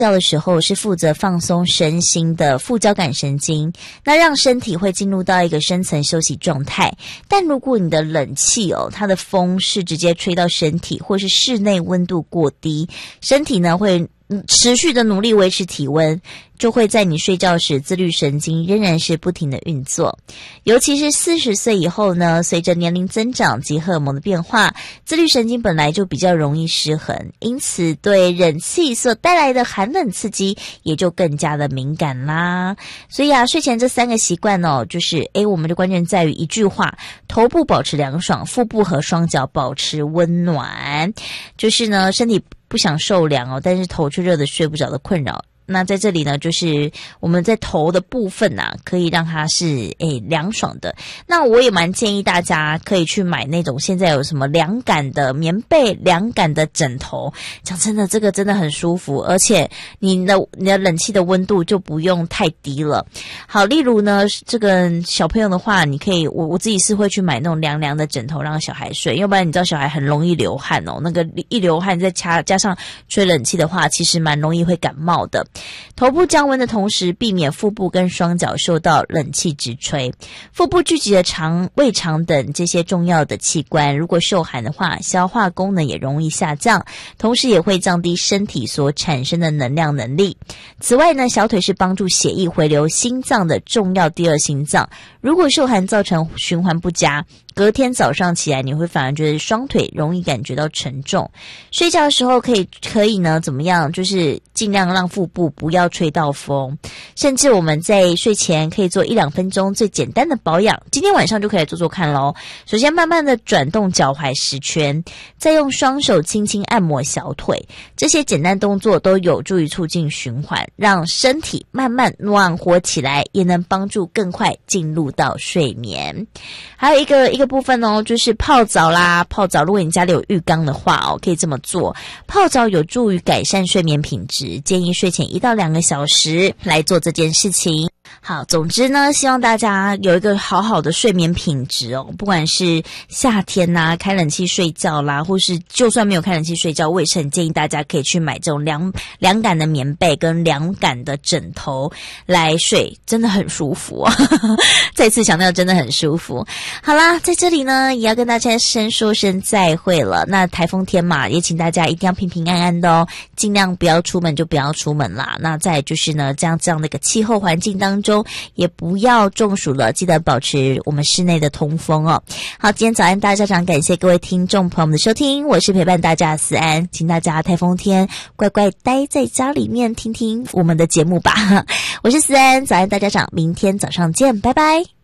觉的时候是负责放松身心的副交感神经，那让身体会进入到一个深层休息状态。但如果你的冷气它的风是直接吹到身体，或是室内温度过低，身体呢会持续的努力维持体温，就会在你睡觉时自律神经仍然是不停的运作。尤其是40岁以后呢，随着年龄增长及荷尔蒙的变化，自律神经本来就比较容易失衡，因此对冷气所带来的寒冷刺激也就更加的敏感啦。所以睡前这3个习惯就是我们的关键在于一句话：头部保持凉爽，腹部和双脚保持温暖。就是呢，身体不想受凉但是头却热得睡不着的困扰。那在这里呢，就是我们在头的部分可以让它是凉爽的。那我也蛮建议大家可以去买那种现在有什么凉感的棉被、凉感的枕头。讲真的，这个真的很舒服，而且你的冷气的温度就不用太低了。好，例如呢，这个小朋友的话，你可以我自己是会去买那种凉凉的枕头让小孩睡，要不然你知道小孩很容易流汗那个一流汗再加上吹冷气的话，其实蛮容易会感冒的。头部降温的同时，避免腹部跟双脚受到冷气直吹。腹部聚集的肠、胃肠等这些重要的器官，如果受寒的话，消化功能也容易下降，同时也会降低身体所产生的能量能力。此外呢，小腿是帮助血液回流心脏的重要第二心脏，如果受寒造成循环不佳，隔天早上起来你会反而觉得双腿容易感觉到沉重。睡觉的时候可以呢怎么样，就是尽量让腹部不要吹到风，甚至我们在睡前可以做1-2分钟最简单的保养，今天晚上就可以做做看咯。首先慢慢的转动脚踝10圈，再用双手轻轻按摩小腿，这些简单动作都有助于促进循环，让身体慢慢暖和起来，也能帮助更快进入到睡眠。还有一个部分就是泡澡啦。泡澡如果你家里有浴缸的话可以这么做。泡澡有助于改善睡眠品质，建议睡前1到2个小时来做这件事情。好，总之呢，希望大家有一个好好的睡眠品质不管是夏天开冷气睡觉啦，或是就算没有开冷气睡觉，我也是很建议大家可以去买这种凉感的棉被跟凉感的枕头来睡，真的很舒服再次强调，真的很舒服。好啦，在这里呢也要跟大家说声再会了。那台风天嘛，也请大家一定要平平安安的尽量不要出门就不要出门啦。那再来就是呢，这样的一个气候环境当中也不要中暑了，记得保持我们室内的通风好，今天早安大家长，感谢各位听众朋友们的收听，我是陪伴大家的思安，请大家台风天乖乖待在家里面听听我们的节目吧。我是思安，早安大家长，明天早上见，拜拜。